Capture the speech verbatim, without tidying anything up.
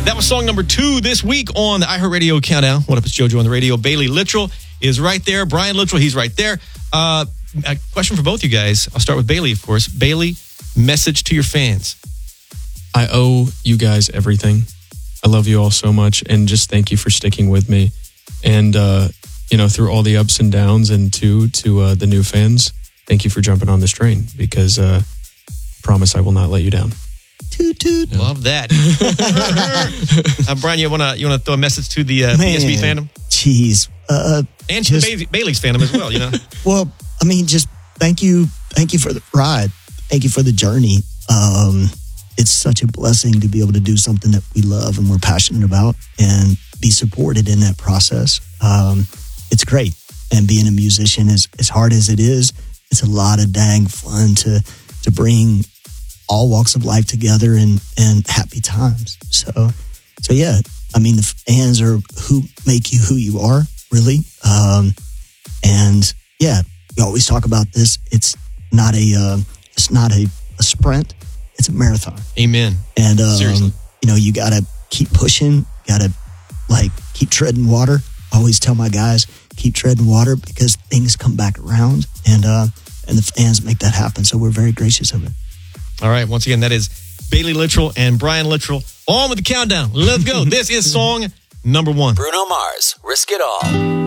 That was song number two this week on the iHeartRadio Countdown. What up, it's JoJo on the radio. Bailey Littrell is right there. Brian Littrell, he's right there. Uh, a question for both you guys. I'll start with Bailey, of course. Bailey, message to your fans. I owe you guys everything. I love you all so much, and just thank you for sticking with me. And, uh, you know, through all the ups and downs, and to, to uh, the new fans, thank you for jumping on this train, because uh, I promise I will not let you down. Toot, toot. Love that. uh, Brian, you want to you want to throw a message to the uh, P S B fandom? Jeez. Uh, and to just, the ba- Bailey's fandom as well, you know? Well, I mean, just thank you. Thank you for the ride. Thank you for the journey. Um, it's such a blessing to be able to do something that we love and we're passionate about and be supported in that process. Um, it's great. And being a musician, is as hard as it is, it's a lot of dang fun to to bring all walks of life together and, and happy times. So, so yeah, I mean, the fans are who make you who you are, really. Um, and yeah, we always talk about this. It's not a, uh, it's not a, a sprint. It's a marathon. Amen. And, um, seriously, you know, you got to keep pushing, got to like keep treading water. I always tell my guys, keep treading water, because things come back around, and, uh, and the fans make that happen. So we're very gracious of it. All right. Once again, that is Bailey Littrell and Brian Littrell. On with the countdown. Let's go. This is song number one. Bruno Mars, Risk It All.